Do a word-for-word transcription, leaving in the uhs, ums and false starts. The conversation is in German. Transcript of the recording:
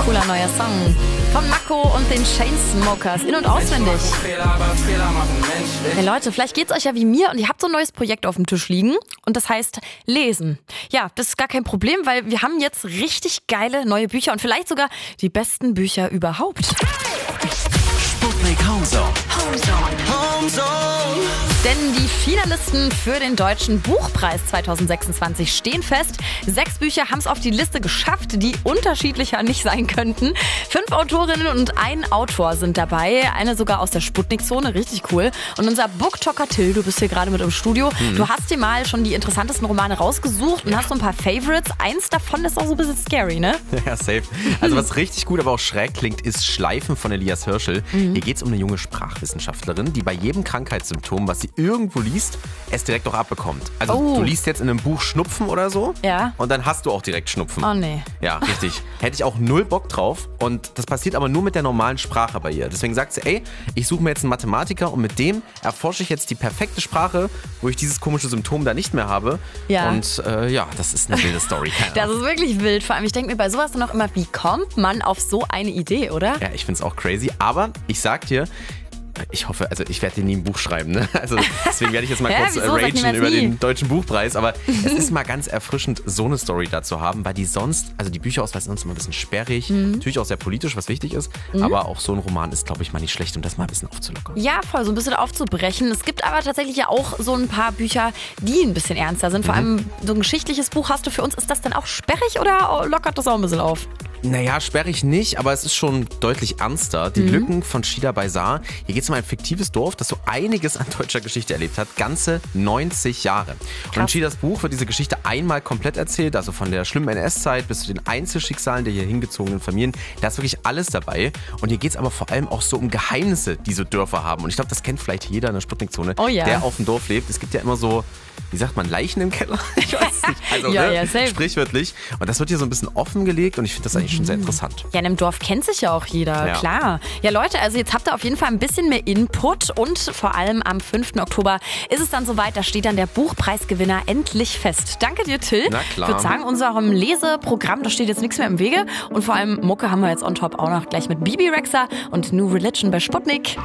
cooler neuer Song von Mako und den Chainsmokers. In- und auswendig. Hey Leute, vielleicht geht's euch ja wie mir und ihr habt so ein neues Projekt auf dem Tisch liegen und das heißt Lesen. Ja, das ist gar kein Problem, weil wir haben jetzt richtig geile neue Bücher und vielleicht sogar die besten Bücher überhaupt. Sputnik Homezone. Denn die Finalisten für den Deutschen Buchpreis zwanzig sechsundzwanzig stehen fest. Sechs Bücher haben es auf die Liste geschafft, die unterschiedlicher nicht sein könnten. Fünf Autorinnen und ein Autor sind dabei. Eine sogar aus der Sputnik-Zone, richtig cool. Und unser Booktalker Till, du bist hier gerade mit im Studio. Mhm. Du hast dir mal schon die interessantesten Romane rausgesucht und ja. hast so ein paar Favorites. Eins davon ist auch so ein bisschen scary, ne? Ja, safe. Also was richtig gut, aber auch schräg klingt, ist Schleifen von Elias Hirschel. Mhm. Hier geht es um eine junge Sprachwissenschaftlerin, die bei jedem Krankheitssymptom, was sie irgendwo liest, es direkt auch abbekommt. Also oh. du liest jetzt in einem Buch Schnupfen oder so ja. und dann hast du auch direkt Schnupfen. Oh nee. Ja, richtig. Hätte ich auch null Bock drauf und das passiert aber nur mit der normalen Sprache bei ihr. Deswegen sagt sie, ey, ich suche mir jetzt einen Mathematiker und mit dem erforsche ich jetzt die perfekte Sprache, wo ich dieses komische Symptom da nicht mehr habe. Ja. Und äh, ja, das ist eine wilde Story. Das ist wirklich wild. Vor allem, ich denke mir bei sowas dann auch immer, wie kommt man auf so eine Idee, oder? Ja, ich finde es auch crazy. Aber ich sag dir, ich hoffe, also ich werde dir nie ein Buch schreiben, ne? Also deswegen werde ich jetzt mal Hä, kurz wieso? ragen über nie? den Deutschen Buchpreis. Aber es ist mal ganz erfrischend, so eine Story da zu haben, weil die sonst, also die Bücherauswahl ist sonst immer ein bisschen sperrig, mhm. natürlich auch sehr politisch, was wichtig ist, mhm. aber auch so ein Roman ist, glaube ich, mal nicht schlecht, um das mal ein bisschen aufzulockern. Ja, voll, so ein bisschen aufzubrechen. Es gibt aber tatsächlich ja auch so ein paar Bücher, die ein bisschen ernster sind. Vor mhm. allem so ein geschichtliches Buch hast du für uns. Ist das denn auch sperrig oder lockert das auch ein bisschen auf? Naja, sperrig nicht, aber es ist schon deutlich ernster. Die mhm. Lücken von Shida Baisar. Hier geht es um ein fiktives Dorf, das so einiges an deutscher Geschichte erlebt hat. Ganze neunzig Jahre. Krass. Und in Shidas Buch wird diese Geschichte einmal komplett erzählt. Also von der schlimmen N S-Zeit bis zu den Einzelschicksalen der hier hingezogenen Familien. Da ist wirklich alles dabei. Und hier geht es aber vor allem auch so um Geheimnisse, die so Dörfer haben. Und ich glaube, das kennt vielleicht jeder in der Sputnik-Zone, oh ja. der auf dem Dorf lebt. Es gibt ja immer so, wie sagt man, Leichen im Keller? Ich weiß es nicht. Also, ja, ne? ja, safe. Sprichwörtlich. Und das wird hier so ein bisschen offengelegt und ich finde das eigentlich schon sehr interessant. Ja, in einem Dorf kennt sich ja auch jeder, ja. klar. Ja, Leute, also jetzt habt ihr auf jeden Fall ein bisschen mehr Input und vor allem am fünften Oktober ist es dann soweit, da steht dann der Buchpreisgewinner endlich fest. Danke dir, Till. Na klar. Ich würde sagen, unserem Leseprogramm, da steht jetzt nichts mehr im Wege und vor allem Mucke haben wir jetzt on top auch noch gleich mit Bibi Rexha und New Religion bei Sputnik.